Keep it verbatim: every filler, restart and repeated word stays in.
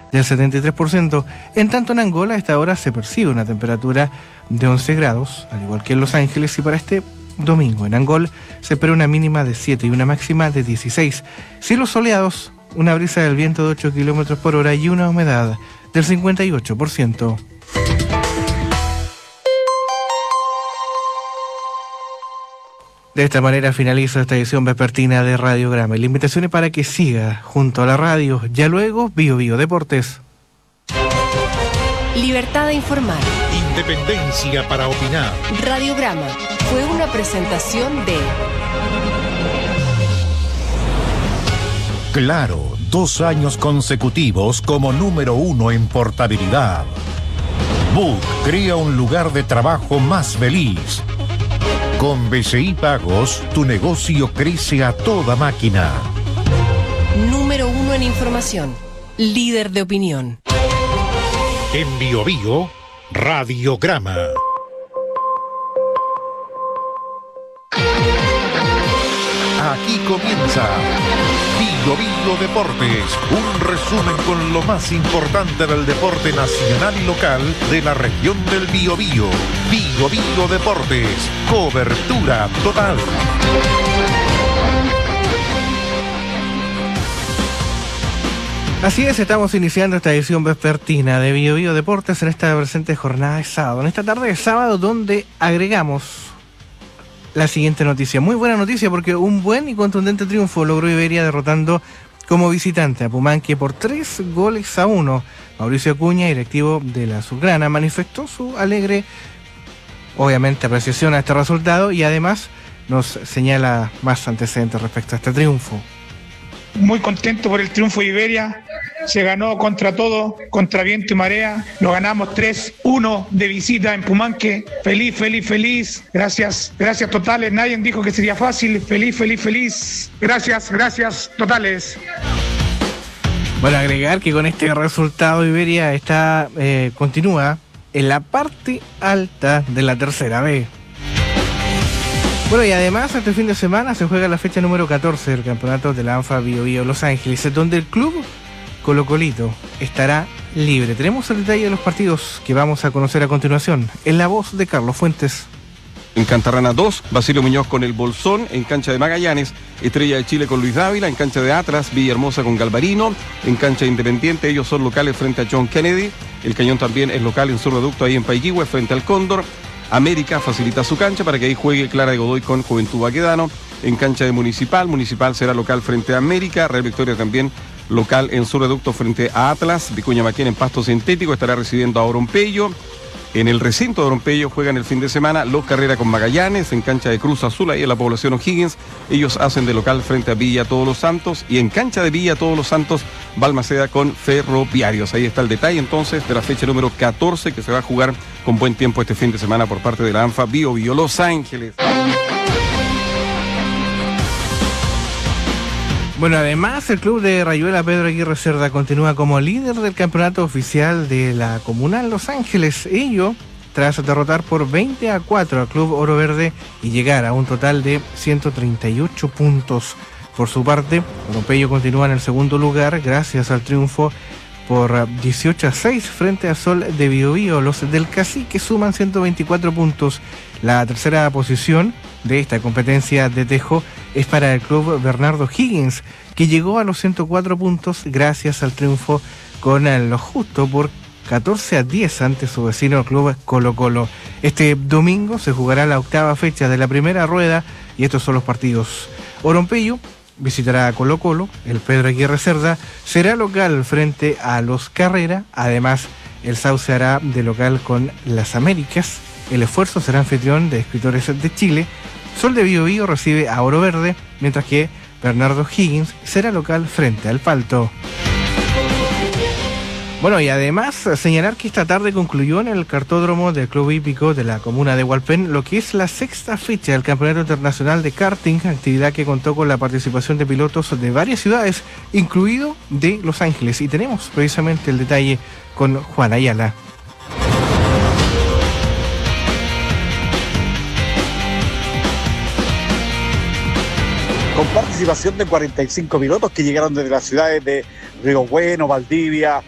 del setenta y tres por ciento. En tanto, en Angola a esta hora se percibe una temperatura de once grados, al igual que en Los Ángeles, y para este domingo en Angola se espera una mínima de siete y una máxima de dieciséis. Cielos soleados, una brisa del viento de ocho kilómetros por hora y una humedad del cincuenta y ocho por ciento. De esta manera finaliza esta edición vespertina de Radiograma. Y la invitación es para que siga junto a la radio. Ya luego, Bio Bio Deportes. Libertad de informar. Independencia para opinar. Radiograma fue una presentación de... Claro, dos años consecutivos como número uno en portabilidad. Book crea un lugar de trabajo más feliz. Con B C I Pagos, tu negocio crece a toda máquina. Número uno en información. Líder de opinión. En Bio Bio, Radiograma. Aquí comienza Bio Bio Deportes, un resumen con lo más importante del deporte nacional y local de la región del Biobío. Bio Bio Deportes, cobertura total. Así es, estamos iniciando esta edición vespertina de Bio Bio Deportes en esta presente jornada de sábado. En esta tarde de sábado, donde agregamos la siguiente noticia. Muy buena noticia, porque un buen y contundente triunfo logró Iberia derrotando como visitante a Pumanque por tres goles a uno. Mauricio Acuña, directivo de la Azulgrana, manifestó su alegre, obviamente, apreciación a este resultado y además nos señala más antecedentes respecto a este triunfo. Muy contento por el triunfo de Iberia. Se ganó contra todo, contra viento y marea. Lo ganamos tres uno de visita en Pumanque. Feliz, feliz, feliz. Gracias, gracias totales. Nadie dijo que sería fácil. Feliz, feliz, feliz. Gracias, gracias totales. Bueno, agregar que con este resultado Iberia está eh, continúa en la parte alta de la tercera B. Bueno, y además este fin de semana se juega la fecha número catorce del campeonato de la ANFA Bio Bio Los Ángeles, donde el club Colo Colito estará libre. Tenemos el detalle de los partidos que vamos a conocer a continuación, en la voz de Carlos Fuentes. En Cantarrana dos, Basilio Muñoz con el Bolsón. En cancha de Magallanes, Estrella de Chile con Luis Dávila. En cancha de Atlas, Villahermosa con Galvarino. En cancha de Independiente, ellos son locales frente a John Kennedy. El Cañón también es local en su reducto ahí en Paigüe frente al Cóndor. América facilita su cancha para que ahí juegue Clara de Godoy con Juventud Baquedano. En cancha de Municipal, Municipal será local frente a América. Real Victoria también local en su reducto frente a Atlas. Vicuña Maquén en pasto sintético estará recibiendo a Orompello. En el recinto de Orompello juegan el fin de semana Los Carrera con Magallanes. En cancha de Cruz Azul, ahí en la población O'Higgins, ellos hacen de local frente a Villa Todos los Santos. Y en cancha de Villa Todos los Santos, Balmaceda con Ferroviarios. Ahí está el detalle entonces de la fecha número catorce, que se va a jugar con buen tiempo este fin de semana por parte de la ANFA Bio Bio Los Ángeles. Bueno, además el club de Rayuela Pedro Aguirre Cerda continúa como líder del campeonato oficial de la Comunal Los Ángeles. Ello tras derrotar por veinte a cuatro al club Oro Verde y llegar a un total de ciento treinta y ocho puntos. Por su parte, Orompello continúa en el segundo lugar gracias al triunfo por dieciocho a seis frente a Sol de Biobío. Los del Cacique suman ciento veinticuatro puntos. La tercera posición de esta competencia de tejo es para el club Bernardo Higgins, que llegó a los ciento cuatro puntos gracias al triunfo con lo justo por catorce a diez ante su vecino club Colo Colo. Este domingo se jugará la octava fecha de la primera rueda y estos son los partidos. Orompello visitará a Colo Colo, el Pedro Aguirre Cerda será local frente a los Carrera, además el Sauce hará de local con las Américas, el Esfuerzo será anfitrión de Escritores de Chile, Sol de Biobío recibe a Oro Verde, mientras que Bernardo Higgins será local frente al Palto. Bueno, y además señalar que esta tarde concluyó en el cartódromo del Club Hípico de la comuna de Hualpén lo que es la sexta fecha del Campeonato Internacional de Karting, actividad que contó con la participación de pilotos de varias ciudades, incluido de Los Ángeles. Y tenemos precisamente el detalle con Juan Ayala. Con participación de cuarenta y cinco pilotos que llegaron desde las ciudades de Río Bueno, Valdivia,